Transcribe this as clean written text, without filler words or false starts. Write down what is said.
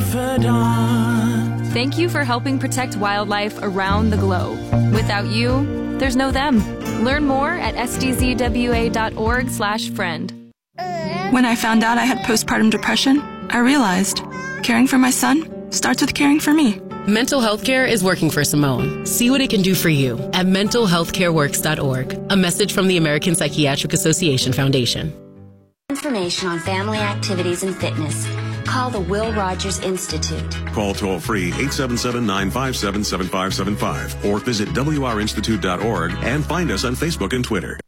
confidant. Thank you for helping protect wildlife around the globe. Without you, there's no them. Learn more at sdzwa.org/friend. When I found out I had postpartum depression, I realized caring for my son starts with caring for me. Mental health care is working for Simone. See what it can do for you at mentalhealthcareworks.org. A message from the American Psychiatric Association Foundation. Information on family activities and fitness. Call the Will Rogers Institute. Call toll-free 877-957-7575 or visit wrinstitute.org and find us on Facebook and Twitter.